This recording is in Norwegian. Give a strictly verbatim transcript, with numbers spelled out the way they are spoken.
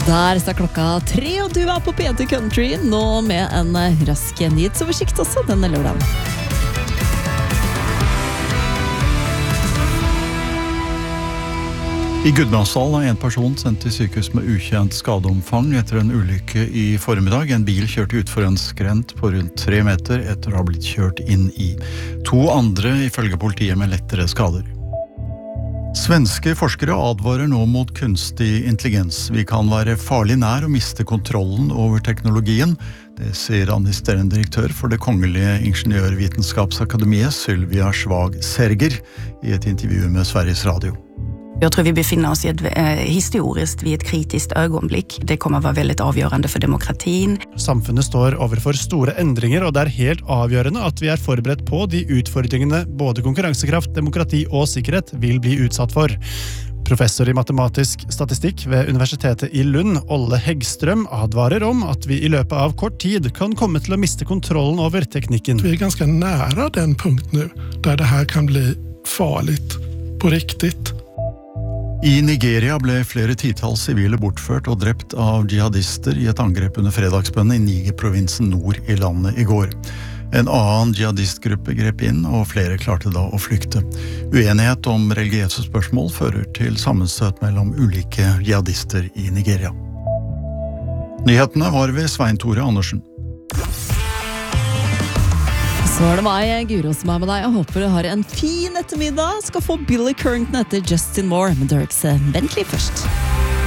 Der står klokka tre, og du er på P to Country, nå med en rask nyhetsoversikt også denne lørdagen. I Gudbrandsdal er en person sendt til sykehus med ukjent skadeomfang etter en ulykke i formiddag. En bil kjørte ut for en skrent på rundt tre meter etter å ha blitt kjørt inn i. To andre ifølge politiet med lettere skader. Svenske forskere advarer nå mot kunstig intelligens. Vi kan være farlig nær å miste kontrollen over teknologien. Det sier administrerende direktør for det kongelige ingeniørvitenskapsakademiet, Sylvia Svag Serger, i et intervju med Sveriges Radio. Jag tror vi befinner oss i ett, eh, historiskt vid ett kritiskt ögonblick. Det kommer att vara väldigt avgörande för demokratin. Samfunnet står overfor store endringer, og det er helt avgjørende at vi er forberedt på de utfordringene både konkurransekraft, demokrati og sikkerhet vil bli utsatt for. Professor i matematisk statistikk ved Universitetet i Lund, Olle Heggstrøm, advarer om at vi i løpet av kort tid kan komme til å miste kontrollen over teknikken. Vi er ganske nære den punkt nu, der det her kan bli farligt på riktigt. I Nigeria ble flere titalls sivile bortført og drept av jihadister i et angrep under fredagsbønnen i Niger-provinsen nord i landet i går. En annen jihadistgruppe grep inn, og flere klarte da å flykte. Uenighet om religiøse spørsmål fører til sammenstøt mellom ulike jihadister i Nigeria. Nyhetene var ved Svein Tore Andersen. Så er det meg, Guro, som er med deg. Jeg håper du har en fin ettermiddag. Skal få Billy Currington etter Justin Moore, men Dirks Bentley først.